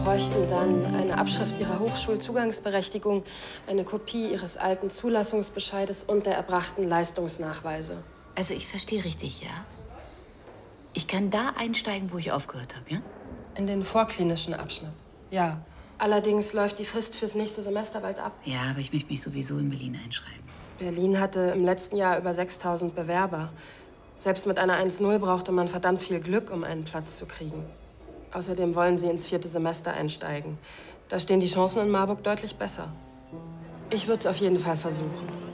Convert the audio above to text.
bräuchten dann eine Abschrift Ihrer Hochschulzugangsberechtigung, eine Kopie Ihres alten Zulassungsbescheides und der erbrachten Leistungsnachweise. Also ich verstehe richtig, ja? Ich kann da einsteigen, wo ich aufgehört habe, ja? In den vorklinischen Abschnitt, ja. Allerdings läuft die Frist fürs nächste Semester bald ab. Ja, aber ich möchte mich sowieso in Berlin einschreiben. Berlin hatte im letzten Jahr über 6.000 Bewerber. Selbst mit einer 1.0 brauchte man verdammt viel Glück, um einen Platz zu kriegen. Außerdem wollen Sie ins 4. Semester einsteigen. Da stehen die Chancen in Marburg deutlich besser. Ich würde es auf jeden Fall versuchen.